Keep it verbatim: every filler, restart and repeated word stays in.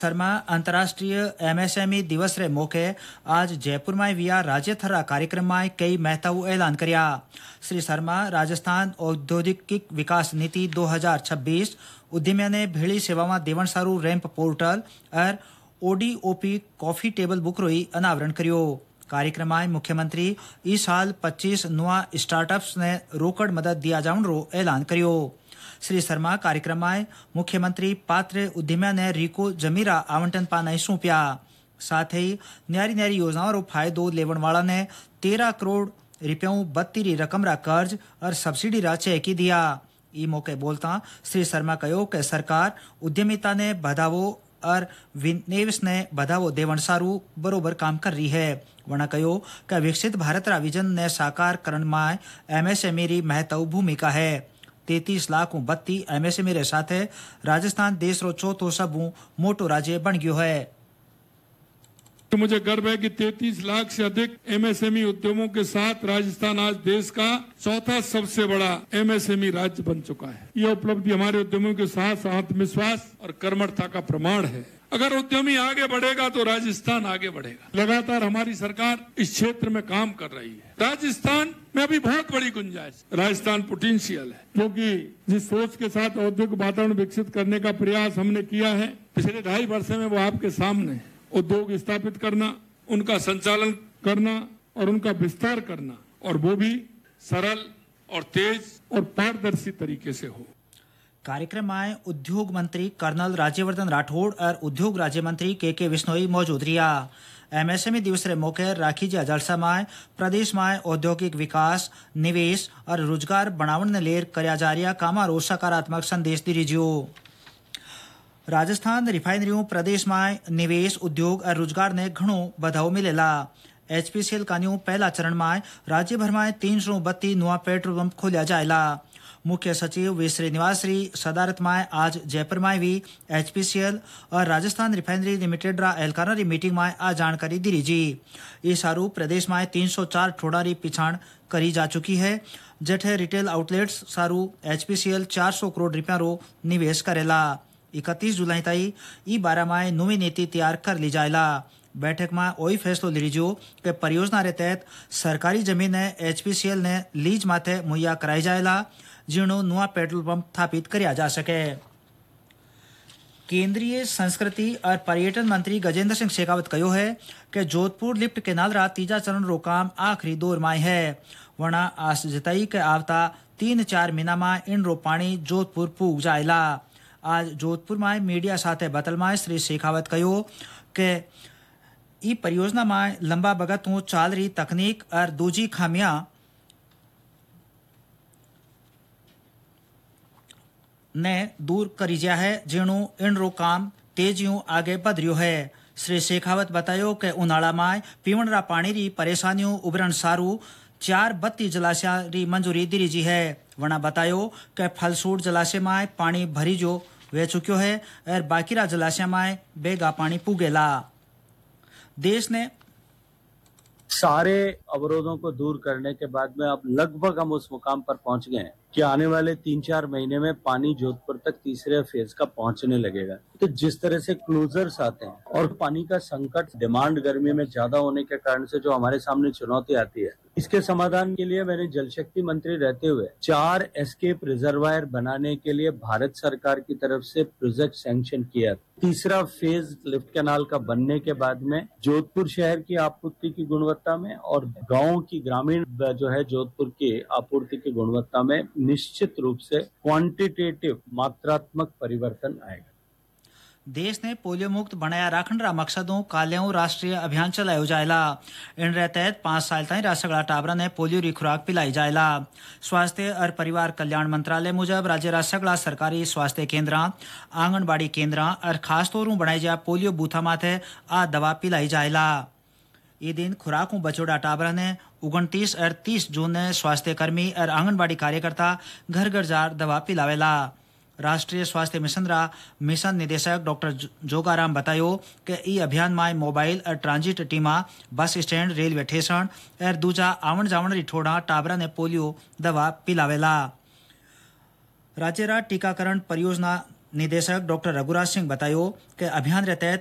शर्मा अंतर्राष्ट्रीय एमएसएमई दिवस रे मौके आज जयपुर में विया राज्य थरा कार्यक्रम में कई महत्व ऐलान करया। श्री शर्मा राजस्थान औद्योगिक विकास नीति दो हज़ार छब्बीस उद्यमियों ने भेड़ी सेवा में देवण सारू रैंप पोर्टल और ओडीओपी कॉफी टेबल बुक रोई अनावरण करियो। कार्यक्रम में मुख्यमंत्री इस साल पच्चीस नुआ स्टार्टअप्स ने रोकड़ मदद दिया जावन रो ऐलान करियो। श्री शर्मा कार्यक्रम में मुख्यमंत्री पात्र उद्यमियों ने रिको जमीरा आवंटन पाना सौंपया। साथ ही न्यारी न्यारी योजनाओं रो फायदो लेवन वाला ने तेरह करोड़ रुपयों बत्तीरी रकम रा कर्ज और सब्सिडी रा चेक ही दिया। ई मौके बोलता श्री शर्मा कहो कि सरकार उद्यमिता ने बढ़ावो और निवेश ने बढ़ावो देवन सारू बरोबर काम कर रही है। वना कहो कि विकसित भारत रा विजन ने साकार करने में एमएसएमई री महत्व भूमिका है। तैतीस लाख बत्ती एमएसएमई रे साथ राजस्थान देश रो चौथो सबू मोटो राज्य बन गयो है। तो मुझे गर्व है कि तैतीस लाख से अधिक एमएसएमई उद्यमों के साथ राजस्थान आज देश का चौथा सबसे बड़ा एमएसएमई राज्य बन चुका है। यह उपलब्धि हमारे उद्यमियों के साथ आत्मविश्वास और कर्मठता का प्रमाण है। अगर उद्यमी आगे बढ़ेगा तो राजस्थान आगे बढ़ेगा। लगातार हमारी सरकार इस क्षेत्र में काम कर रही है। राजस्थान में अभी बहुत बड़ी गुंजाइश, राजस्थान पोटेंशियल है, क्योंकि जिस सोच के साथ औद्योगिक वातावरण विकसित करने का प्रयास हमने किया है पिछले ढाई वर्ष में, वो आपके सामने उद्योग स्थापित करना, उनका संचालन करना और उनका विस्तार करना, और वो भी सरल और तेज और पारदर्शी तरीके से हो। कार्यक्रम में उद्योग मंत्री कर्नल राज्यवर्धन राठौड़ और उद्योग राज्य मंत्री के के विश्नोई मौजूद रिया। एमएसएमई दिवस रे मौके राखी जा जलसा में प्रदेश में औद्योगिक विकास, निवेश और रोजगार बनावन ने लेर करया जा रिया कामा रो सकारात्मक संदेश दी रिजियो। राजस्थान रिफाइनरियों प्रदेश में निवेश, उद्योग और रोजगार ने घणो बढ़ावो मिलेला। एचपीसीएल का न्यू पहला चरण में राज्य भर में तीन सौ बत्ती नुआ पेट्रोल पंप खोलिया जाएला। मुख्य सचिव वी श्रीनिवास री सदारत में आज जयपुर में भी एचपीसीएल और राजस्थान रिफाइनरी लिमिटेड रा एहलकारा री मीटिंग में आ जानकारी दी रही जी। इस सारू प्रदेश में तीन सौ चार ठोड़ा री पिछाण करी जा चुकी है। जठे रिटेल आउटलेट्स सारू एचपीसीएल चार सौ करोड़ रुपया रो निवेश करेला। इकतीस जुलाई तई ई बारह में नवी नीति तैयार कर ली जाएला। बैठक में वही फैसलो लीजियो कि परियोजना के तहत सरकारी जमीन ने एचपीसीएल ने लीज माथे मुहैया कराई जाएला, जिनो नुआ पेट्रोल पंप स्थापित किया जा सके। केंद्रीय संस्कृति और पर्यटन मंत्री गजेंद्र सिंह शेखावत कहो है कि जोधपुर लिफ्ट केनाल रा तीजा चरण रो काम आखिरी दौर में है। वना आस जताई के आवता तीन चार महीना में इन रो पानी जोधपुर पूग जाएला। आज जोधपुर में मीडिया साथे बतल में श्री शेखावत कहो कि ई परियोजना में लंबा बगत हो चाल रही तकनीक और दूजी खामियां ने दूर करी जा है, जिणु इन रो काम तेजियों आगे बढ़ रियो है। श्री शेखावत बतायो कि उनाड़ा में पीवण रा पानी री परेशानियों उभरण सारू चार बत्ती जलाशय री मंजूरी दी जी है। वना बतायो कि फलसूट जलाशय में पानी भरी जो वे चुक्यो है और बाकीरा जलाशय में बेगा पानी पुगेला। देश ने सारे अवरोधों को दूर करने के बाद में अब लगभग हम उस मुकाम पर पहुंच गए हैं कि आने वाले तीन चार महीने में पानी जोधपुर तक तीसरे फेज का पहुंचने लगेगा। तो जिस तरह से क्लोजर्स आते हैं और पानी का संकट डिमांड गर्मी में ज्यादा होने के कारण से जो हमारे सामने चुनौती आती है, इसके समाधान के लिए मैंने जल शक्ति मंत्री रहते हुए चार एस्केप रिजर्वायर बनाने के लिए भारत सरकार की तरफ से प्रोजेक्ट सैंक्शन किया। तीसरा फेज लिफ्ट कैनाल का बनने के बाद में जोधपुर शहर की आपूर्ति की गुणवत्ता में और गांव की ग्रामीण जो है जोधपुर की आपूर्ति की गुणवत्ता में निश्चित रूप से क्वांटिटेटिव मात्रात्मक परिवर्तन आएगा। देश ने पोलियो मुक्त बनाया राखण रा मकसदों काल्याओं राष्ट्रीय अभियान चलायो जाएला। इन रे तहत पांच साल ताई रासगड़ा टाबरा ने पोलियो री खुराक पिलाई जाएला। स्वास्थ्य और परिवार कल्याण मंत्रालय मुजब राज्य रासगड़ा सरकारी स्वास्थ्य केंद्र, आंगनबाड़ी केंद्र और खास तौर बनाई जा पोलियो बूथा माथे आ दवा पिलाई जाएला। ये दिन खुराकों बचोड़ा टाबरा ने उनतीस और तीस जून ने स्वास्थ्य कर्मी और आंगनबाड़ी कार्यकर्ता घर घर जार दवा पिलावेला। राष्ट्रीय स्वास्थ्य मिशन रा मिशन निदेशक डॉक्टर जोगाराम बतायो कि ई अभियान में मोबाइल और ट्रांजिट टीमा बस स्टैंड, रेलवे स्टेशन और दूजा आवण जावण री ठोड़ा टाबरा ने पोलियो दवा पिलावेला। राज्य रा टीकाकरण परियोजना निदेशक डॉक्टर रघुराज सिंह बतायो कि अभियान रे तहत